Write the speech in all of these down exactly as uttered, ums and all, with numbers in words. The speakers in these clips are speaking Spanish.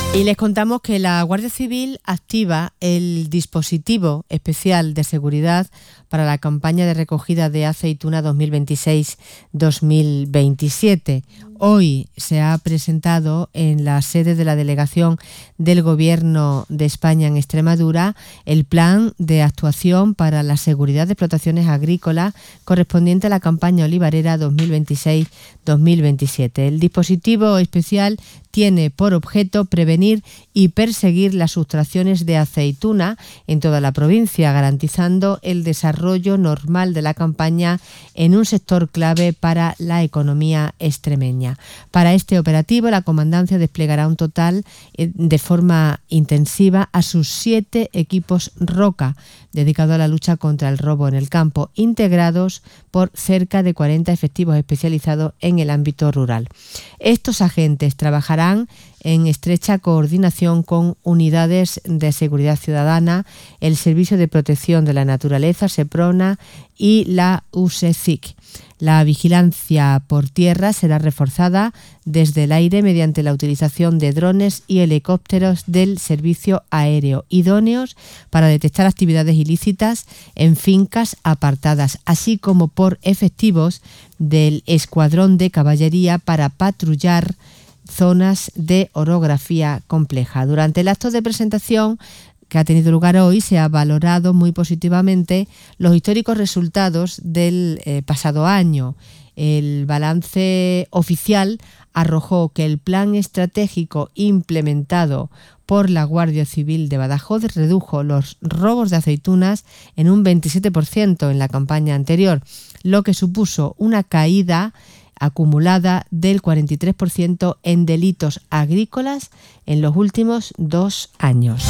Y les contamos que la Guardia Civil activa el dispositivo especial de seguridad para la campaña de recogida de aceituna dos mil veintiséis dos mil veintisiete. Hoy se ha presentado en la sede de la delegación del Gobierno de España en Extremadura el plan de actuación para la seguridad de explotaciones agrícolas correspondiente a la campaña olivarera dos mil veintiséis dos mil veintisiete. El dispositivo especial tiene por objeto prevenir y perseguir las sustracciones de aceituna en toda la provincia, garantizando el desarrollo normal de la campaña en un sector clave para la economía extremeña. Para este operativo, la Comandancia desplegará un total de forma intensiva a sus siete equipos Roca, dedicados a la lucha contra el robo en el campo, integrados por cerca de cuarenta efectivos especializados en el ámbito rural. Estos agentes trabajarán en estrecha coordinación con unidades de seguridad ciudadana, el Servicio de Protección de la Naturaleza, SEPRONA, y la U S E C I C. La vigilancia por tierra será reforzada desde el aire mediante la utilización de drones y helicópteros del servicio aéreo, idóneos para detectar actividades ilícitas en fincas apartadas, así como por efectivos del Escuadrón de Caballería para patrullar zonas de orografía compleja. Durante el acto de presentación que ha tenido lugar hoy, se ha valorado muy positivamente los históricos resultados del eh, pasado año. El balance oficial arrojó que el plan estratégico implementado por la Guardia Civil de Badajoz redujo los robos de aceitunas en un veintisiete por ciento en la campaña anterior, lo que supuso una caída acumulada del cuarenta y tres por ciento en delitos agrícolas en los últimos dos años.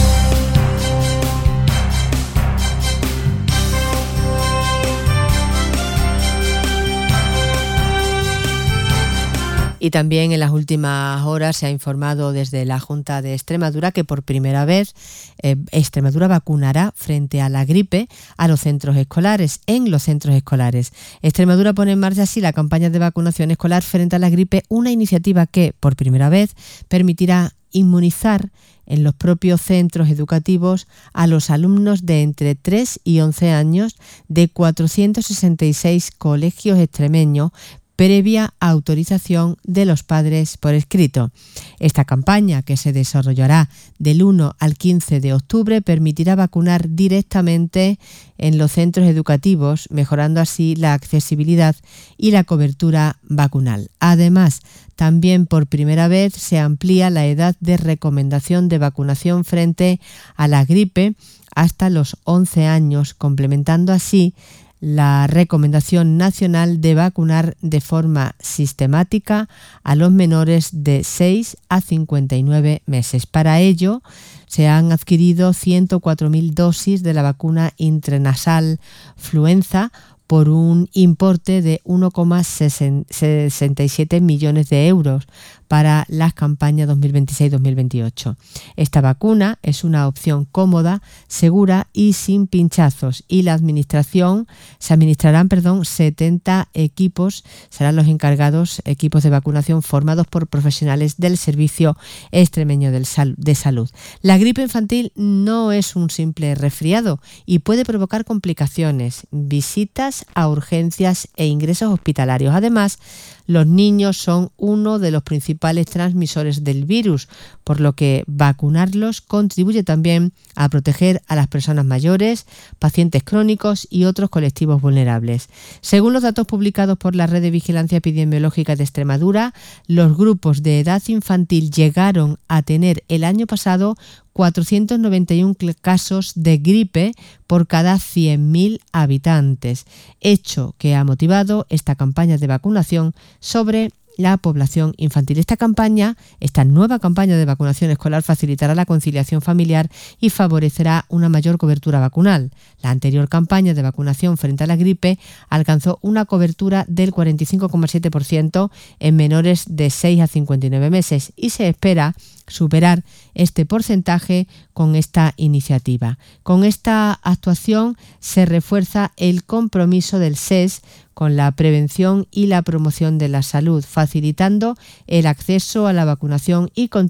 Y también en las últimas horas se ha informado desde la Junta de Extremadura que por primera vez eh, Extremadura vacunará frente a la gripe a los centros escolares, en los centros escolares. Extremadura pone en marcha así la campaña de vacunación escolar frente a la gripe, una iniciativa que por primera vez permitirá inmunizar en los propios centros educativos a los alumnos de entre tres y once años de cuatrocientos sesenta y seis colegios extremeños, previa autorización de los padres por escrito. Esta campaña, que se desarrollará del uno al quince de octubre, permitirá vacunar directamente en los centros educativos, mejorando así la accesibilidad y la cobertura vacunal. Además, también por primera vez se amplía la edad de recomendación de vacunación frente a la gripe hasta los once años, complementando así la recomendación nacional de vacunar de forma sistemática a los menores de seis a cincuenta y nueve meses. Para ello, se han adquirido ciento cuatro mil dosis de la vacuna intranasal Fluenza por un importe de uno coma sesenta y siete millones de euros para las campañas dos mil veintiséis dos mil veintiocho. Esta vacuna es una opción cómoda, segura y sin pinchazos, y la administración se administrarán, perdón, setenta equipos, serán los encargados, equipos de vacunación formados por profesionales del Servicio Extremeño de Salud. La gripe infantil no es un simple resfriado y puede provocar complicaciones, visitas a urgencias e ingresos hospitalarios. Además, los niños son uno de los principales transmisores del virus, por lo que vacunarlos contribuye también a proteger a las personas mayores, pacientes crónicos y otros colectivos vulnerables. Según los datos publicados por la Red de Vigilancia Epidemiológica de Extremadura, los grupos de edad infantil llegaron a tener el año pasado cuatrocientos noventa y uno casos de gripe por cada cien mil habitantes, hecho que ha motivado esta campaña de vacunación sobre la población infantil. Esta campaña, esta nueva campaña de vacunación escolar facilitará la conciliación familiar y favorecerá una mayor cobertura vacunal. La anterior campaña de vacunación frente a la gripe alcanzó una cobertura del cuarenta y cinco coma siete por ciento en menores de seis a cincuenta y nueve meses y se espera superar este porcentaje con esta iniciativa. Con esta actuación se refuerza el compromiso del S E S con la prevención y la promoción de la salud, facilitando el acceso a la vacunación y contribuyendo